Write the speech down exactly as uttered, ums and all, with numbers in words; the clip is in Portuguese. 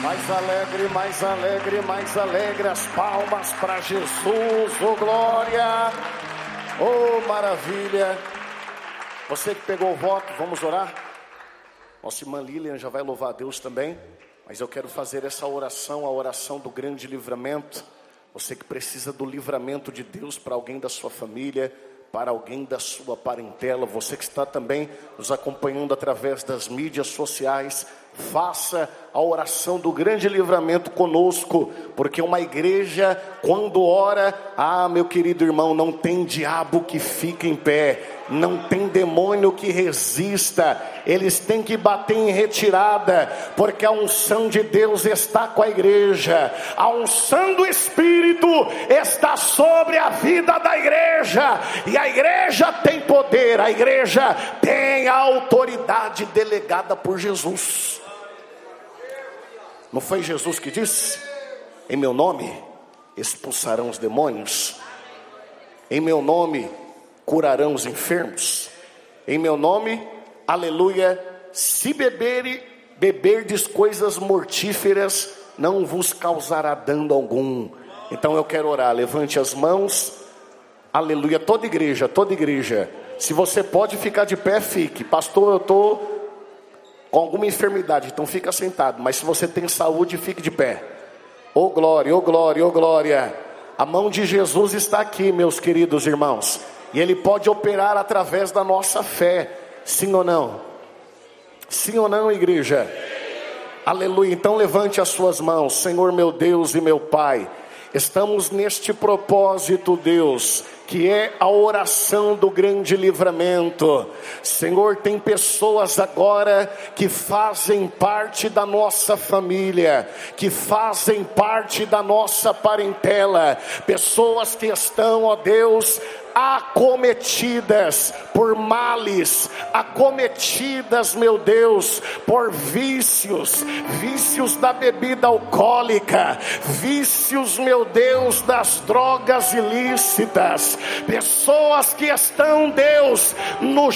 Mais alegre, mais alegre, mais alegre, as palmas para Jesus, oh glória, oh maravilha. Você que pegou o voto, vamos orar? Nossa irmã Lilian já vai louvar a Deus também, mas eu quero fazer essa oração, a oração do grande livramento. Você que precisa do livramento de Deus para alguém da sua família, para alguém da sua parentela, você que está também nos acompanhando através das mídias sociais, faça a oração do grande livramento conosco, porque uma igreja quando ora, ah meu querido irmão, não tem diabo que fique em pé, não tem demônio que resista, eles têm que bater em retirada, porque a unção de Deus está com a igreja, a unção do Espírito está sobre a vida da igreja, e a igreja tem poder, a igreja tem a autoridade delegada por Jesus. Não foi Jesus que disse: em meu nome expulsarão os demônios, em meu nome curarão os enfermos, em meu nome, aleluia, se beberem, beberdes coisas mortíferas, não vos causará dano algum. Então eu quero orar, levante as mãos, aleluia, toda igreja, toda igreja, se você pode ficar de pé, fique. Pastor, eu estou com alguma enfermidade, então fica sentado, mas se você tem saúde, fique de pé. Oh glória, oh glória, oh glória. A mão de Jesus está aqui, meus queridos irmãos, e Ele pode operar através da nossa fé, sim ou não? Sim ou não, igreja? Aleluia, então levante as suas mãos. Senhor meu Deus e meu Pai, estamos neste propósito, Deus, que é a oração do grande livramento. Senhor, tem pessoas agora que fazem parte da nossa família, que fazem parte da nossa parentela, pessoas que estão, ó Deus, acometidas por males, acometidas, meu Deus, por vícios, vícios da bebida alcoólica, vícios, meu Deus, das drogas ilícitas, pessoas que estão, Deus, no